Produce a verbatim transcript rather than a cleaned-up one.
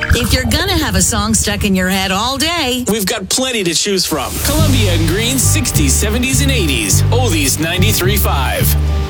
If you're gonna have a song stuck in your head all day, we've got plenty to choose from. Columbia and Green's sixties, seventies, and eighties. Oldies ninety-three point five.